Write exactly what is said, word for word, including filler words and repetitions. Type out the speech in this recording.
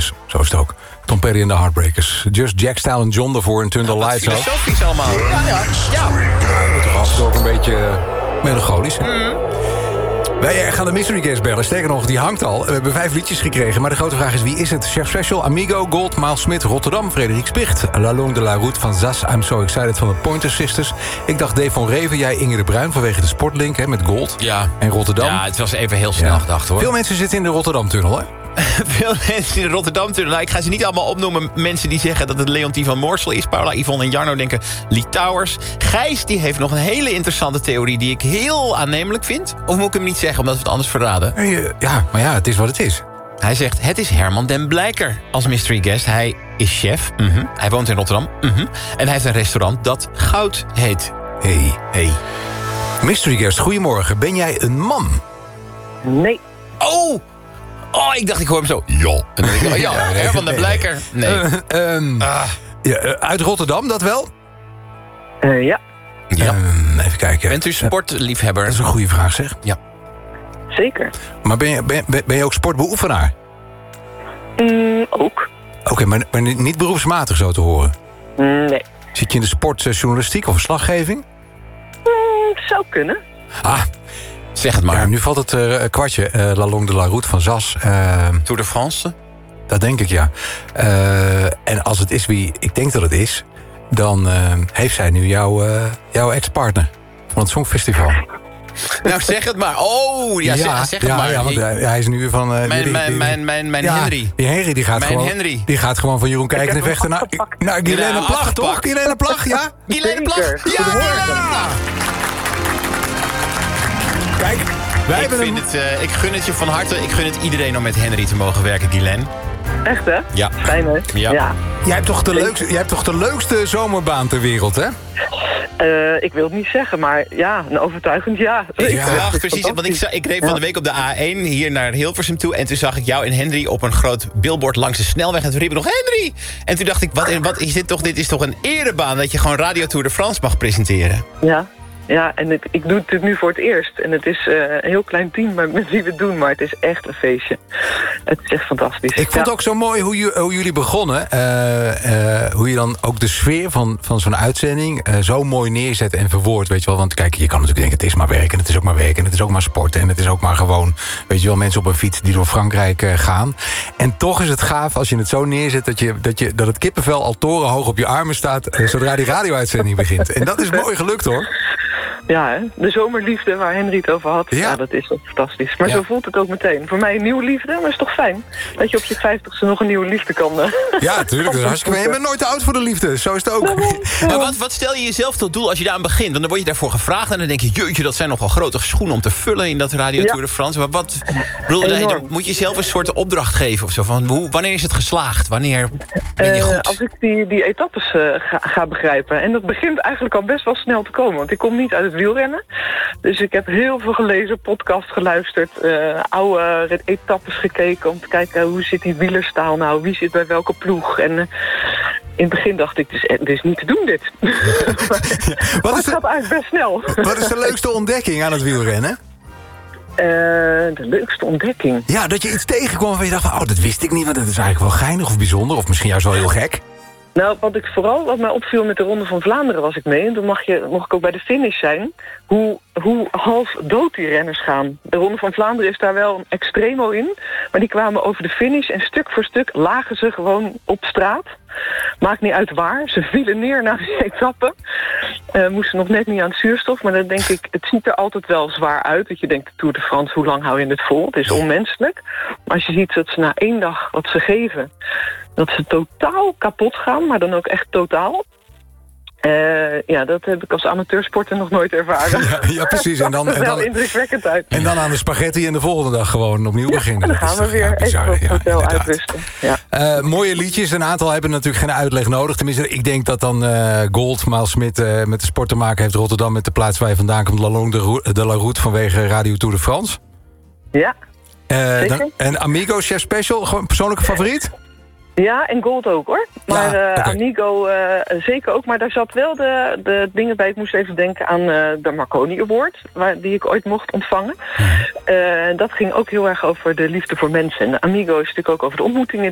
Yes, zo is het ook. Tom Petty en de Heartbreakers. Just Jack Style en John ervoor en Turn the Ja, Lights Out. filosofisch allemaal. Ja, ja. ja. Toch af en toe ook een beetje uh, melancholisch. Mm. Wij gaan de mystery guest bellen. Sterker nog, die hangt al. We hebben vijf liedjes gekregen. Maar de grote vraag is, wie is het? Chef Special, Amigo, Gold, Miles Smith, Rotterdam, Frederik Spicht, La Longue de la Route van Zas, I'm So Excited van de Pointer Sisters. Ik dacht Dave van Reven, jij Inge de Bruin vanwege de sportlink hè, met Gold Ja. en Rotterdam. Ja, het was even heel snel ja. gedacht hoor. Veel mensen zitten in de Rotterdam-tunnel, hè? Veel mensen in de Rotterdam-tunnel. Nou, ik ga ze niet allemaal opnoemen. Mensen die zeggen dat het Leontien van Moorsel is. Paula, Yvonne en Jarno denken Lee Towers. Gijs die heeft nog een hele interessante theorie die ik heel aannemelijk vind. Of moet ik hem niet zeggen omdat we het anders verraden? Ja, maar ja, het is wat het is. Hij zegt, het is Herman den Blijker als mystery guest. Hij is chef. Mm-hmm. Hij woont in Rotterdam. Mm-hmm. En hij heeft een restaurant dat Goud heet. Hey, hey. Mystery guest, goedemorgen. Ben jij een man? Nee. Oh! Oh, ik dacht, ik hoor hem zo. Ja. En dan denk ik, oh ja, Herman den Blijker. Nee. Uh, um, ah. ja, uh, uit Rotterdam, dat wel? Uh, ja. ja. Um, even kijken. Bent u sportliefhebber? Dat is een goede vraag, zeg. Ja. Zeker. Maar ben je, ben, ben je ook sportbeoefenaar? Mm, ook. Oké, okay, maar, maar niet beroepsmatig zo te horen? Nee. Zit je in de sportjournalistiek of verslaggeving? Mm, zou kunnen. Ah, zeg het maar. Ja, nu valt het uh, kwartje. Uh, La Longue de la Route van Zas. Uh, Tour de France? Dat denk ik, ja. Uh, en als het is wie ik denk dat het is, dan uh, heeft zij nu jouw, uh, jouw ex-partner van het Songfestival. Nou, zeg het maar. Oh, ja, ja zeg, zeg het ja, maar. Ja, want hij, hij is nu van... Uh, mijn die, mijn, die, mijn, mijn, mijn ja, Henry. Die Henry, die gaat, mijn gewoon, Henry. die gaat gewoon van Jeroen Kijken en vechten naar, naar Guilaine Plag, afgepakt. Toch? Guilaine Plag, ja? Guilaine Plag, ja! Kijk, wij ik, hebben vind hem... het, uh, ik gun het je van harte. Ik gun het iedereen om met Henry te mogen werken, Guilaine. Echt, hè? Ja. Fijn, hè? Ja. ja. Jij hebt, toch de leukste, jij hebt toch de leukste zomerbaan ter wereld, hè? Uh, ik wil het niet zeggen, maar ja, een overtuigend ja. ja. ja precies, want ik, ik reed van de week op de A één hier naar Hilversum toe... en toen zag ik jou en Henry op een groot billboard langs de snelweg... en toen riep ik nog Henry! En toen dacht ik, wat, wat is dit toch? Dit is toch een erebaan dat je gewoon Radio Tour de France mag presenteren? Ja. Ja, en het, ik doe het nu voor het eerst. En het is uh, een heel klein team met wie we het doen, maar het is echt een feestje. Het is echt fantastisch. Ik vond het ja. ook zo mooi hoe, je, hoe jullie begonnen. Uh, uh, hoe je dan ook de sfeer van, van zo'n uitzending uh, zo mooi neerzet en verwoordt. Weet je wel, want kijk, je kan natuurlijk denken, het is maar werk en het is ook maar werk en het is ook maar sport en het is ook maar gewoon, weet je wel, mensen op een fiets die door Frankrijk uh, gaan. En toch is het gaaf als je het zo neerzet dat, je, dat, je, dat het kippenvel al torenhoog op je armen staat uh, zodra die radio-uitzending begint. En dat is mooi gelukt, hoor. Ja, hè? De zomerliefde waar Henry het over had, ja. ja dat is toch fantastisch. Maar ja. zo voelt het ook meteen. Voor mij een nieuwe liefde, maar het is toch fijn dat je op je vijftigste nog een nieuwe liefde kan. Uh, ja, natuurlijk. Dat is hartstikke. Je bent nooit te oud voor de liefde. Zo is het ook. Ja, ja. Maar wat, wat stel je jezelf tot doel als je daar aan begint? Want dan word je daarvoor gevraagd en dan denk je, jeetje, dat zijn nogal grote schoenen om te vullen in dat Radio ja. Tour de France. Maar wat, bedoel, dan moet je zelf een soort opdracht geven of zo. Van hoe, wanneer is het geslaagd? Wanneer ben je goed? Uh, als ik die, die etappes uh, ga, ga begrijpen. En dat begint eigenlijk al best wel snel te komen. Want ik kom niet uit het wielrennen. Dus ik heb heel veel gelezen, podcast geluisterd, uh, oude uh, etappes gekeken om te kijken uh, hoe zit die wielerstaal nou, wie zit bij welke ploeg. En uh, in het begin dacht ik, dit is, dit is niet te doen dit. Ja, wat maar is het de, gaat eigenlijk best snel. Wat is de leukste ontdekking aan het wielrennen? Uh, de leukste ontdekking? Ja, dat je iets tegenkwam waarvan je dacht, van, oh, dat wist ik niet, want dat is eigenlijk wel geinig of bijzonder, of misschien juist wel heel gek. Nou, wat ik vooral, wat mij opviel met de Ronde van Vlaanderen was ik mee. En toen mag, je, mocht ik ook bij de finish zijn. Hoe, hoe half dood die renners gaan. De Ronde van Vlaanderen is daar wel een extremo in. Maar die kwamen over de finish en stuk voor stuk lagen ze gewoon op straat. Maakt niet uit waar. Ze vielen neer na die etappe. Uh, moesten nog net niet aan het zuurstof. Maar dan denk ik, het ziet er altijd wel zwaar uit. Dat je denkt, de Tour de France, hoe lang hou je het vol? Het is onmenselijk. Maar als je ziet dat ze na één dag wat ze geven, dat ze totaal kapot gaan, maar dan ook echt totaal. Uh, ja, dat heb ik als amateursporter nog nooit ervaren. Ja, ja precies. En dan, dat is en wel dan, indrukwekkend uit. En dan aan de spaghetti en de volgende dag gewoon opnieuw ja, beginnen. En dan gaan we weer ja, even op het hotel ja, uitrusten. Ja. Uh, mooie liedjes. Een aantal hebben natuurlijk geen uitleg nodig. Tenminste, ik denk dat dan uh, Gold, Miles Smith uh, met de sport te maken heeft. Rotterdam met de plaats waar je vandaan komt. La Longue de la Route vanwege Radio Tour de France. Ja, uh, dan, En Amigo, Chef Special, gewoon persoonlijke favoriet? Ja, en Gold ook hoor. Maar ja, okay. uh, Amigo uh, zeker ook. Maar daar zat wel de, de dingen bij. Ik moest even denken aan uh, de Marconi Award, waar, die ik ooit mocht ontvangen. Uh, dat ging ook heel erg over de liefde voor mensen. En de Amigo is natuurlijk ook over de ontmoetingen